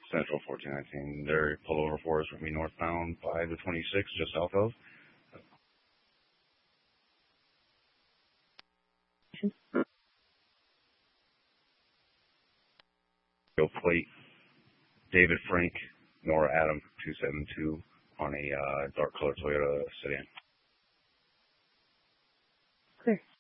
Central 1419. They're pull over for us from me northbound 5 to 26, just south of. Go plate, David Frank, Nora Adam 272 on a dark color Toyota sedan. Clear.